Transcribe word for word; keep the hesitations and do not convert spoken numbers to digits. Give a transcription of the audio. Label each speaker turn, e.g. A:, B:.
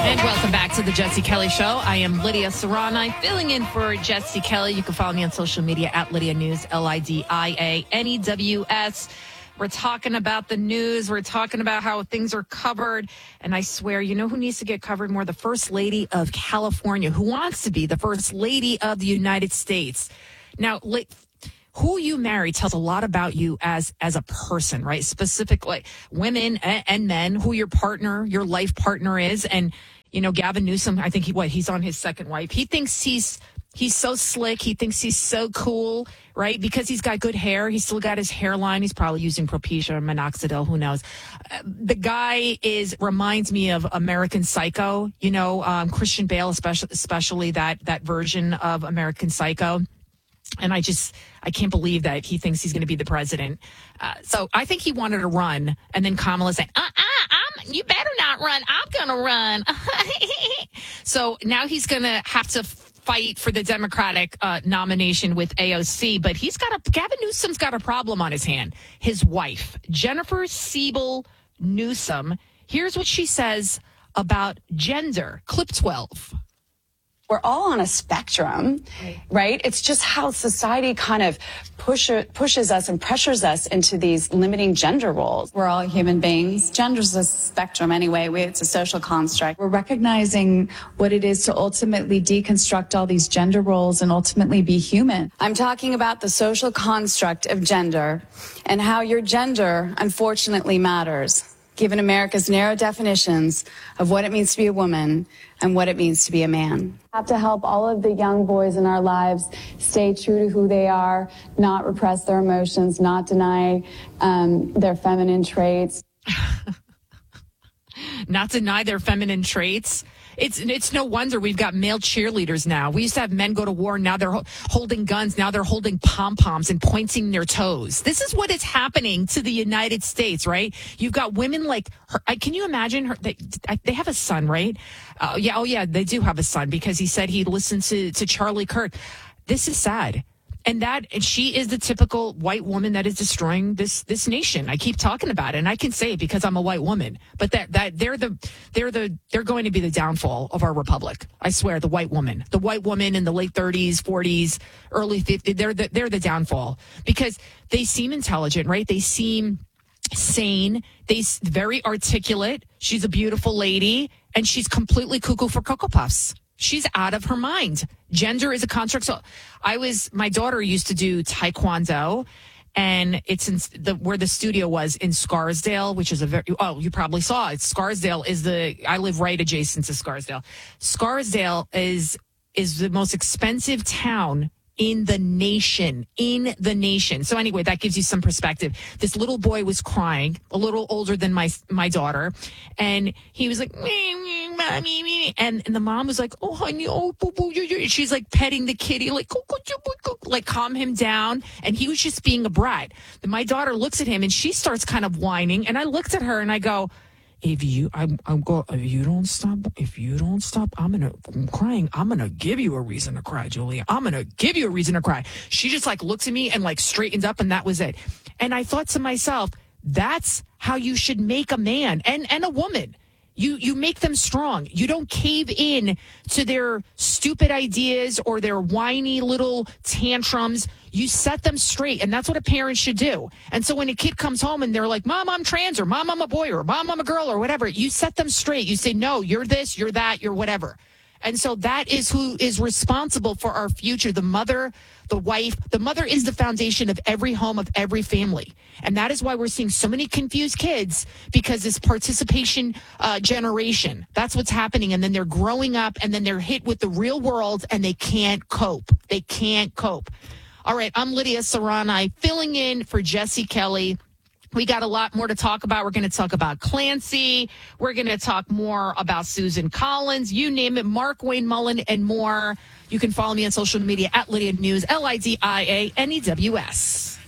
A: And welcome back to the Jesse Kelly Show. I am Lydia Serrani, filling in for Jesse Kelly. You can follow me on social media at Lydia News, L I D I A N E W S. We're talking about the news. We're talking about how things are covered. And I swear, you know who needs to get covered more? The First Lady of California, who wants to be the First Lady of the United States. Now, who you marry tells a lot about you as as a person, right? Specifically, women and, and men, who your partner, your life partner is. And, you know, Gavin Newsom, I think he what he's on his second wife. He thinks he's he's so slick. He thinks he's so cool, right? Because he's got good hair. He's still got his hairline. He's probably using Propecia or Minoxidil. Who knows? Uh, the guy is reminds me of American Psycho. You know, um, Christian Bale, especially especially that that version of American Psycho. And I just, I can't believe that he thinks he's going to be the president. Uh, so I think he wanted to run. And then Kamala said, uh-uh, I'm, you better not run. I'm going to run. So now he's going to have to fight for the Democratic uh, nomination with A O C. But he's got a, Gavin Newsom's got a problem on his hand. His wife, Jennifer Siebel Newsom. Here's what she says about gender. Clip twelve.
B: We're all on a spectrum, right? It's just how society kind of push, pushes us and pressures us into these limiting gender roles.
C: We're all human beings. Gender's a spectrum anyway. We, it's a social construct. We're recognizing what it is to ultimately deconstruct all these gender roles and ultimately be human.
B: I'm talking about the social construct of gender and how your gender, unfortunately, matters, given America's narrow definitions of what it means to be a woman and what it means to be a man.
C: We have to help all of the young boys in our lives stay true to who they are, not repress their emotions, not deny um, their feminine traits.
A: Not deny their feminine traits. It's it's no wonder we've got male cheerleaders now. We used to have men go to war. Now they're ho- holding guns. Now they're holding pom-poms and pointing their toes. This is what is happening to the United States, right? You've got women like her. I, can you imagine her? They, they have a son, right? Uh, yeah. Oh, yeah. They do have a son because he said he listened to, to Charlie Kirk. This is sad. And that and she is the typical white woman that is destroying this this nation. I keep talking about it, and I can say it because I'm a white woman. But that that they're the they're the they're going to be the downfall of our republic. I swear, the white woman, the white woman in the late thirties, forties, early fifties, they're the they're the downfall because they seem intelligent, right? They seem sane. They very articulate. She's a beautiful lady, and she's completely cuckoo for Cocoa Puffs. She's out of her mind. Gender is a construct. So I was, my daughter used to do Taekwondo, and it's in the, where the studio was in Scarsdale, which is a very, oh, you probably saw it. Scarsdale is the, I live right adjacent to Scarsdale. Scarsdale is, is the most expensive town in the nation, in the nation. So anyway, that gives you some perspective. This little boy was crying, a little older than my my daughter, and he was like, me, me, mommy, me. And, and the mom was like, oh, honey, oh, boo, boo, you, you. She's like petting the kitty, like, go, go, go, go, like calm him down. And he was just being a brat. Then my daughter looks at him, and she starts kind of whining. And I looked at her, and I go, If you, I'm, I'm go. If you don't stop, if you don't stop, I'm gonna, I'm crying. I'm gonna give you a reason to cry, Julia. I'm gonna give you a reason to cry. She just like looked at me and like straightened up, and that was it. And I thought to myself, that's how you should make a man and and a woman. You you make them strong. You don't cave in to their stupid ideas or their whiny little tantrums. You set them straight, and that's what a parent should do. And so when a kid comes home and they're like, Mom, I'm trans, or Mom, I'm a boy, or Mom, I'm a girl, or whatever, you set them straight. You say, no, you're this, you're that, you're whatever. And so that is who is responsible for our future, the mother, the wife. The mother is the foundation of every home, of every family. And that is why we're seeing so many confused kids, because this participation uh, generation, that's what's happening. And then they're growing up, and then they're hit with the real world, and they can't cope. They can't cope. All right, I'm Lydia Serrani, filling in for Jesse Kelly. We got a lot more to talk about. We're going to talk about Clancy. We're going to talk more about Susan Collins. You name it, Mark Wayne Mullen, and more. You can follow me on social media at Lydia News, L I D I A N E W S.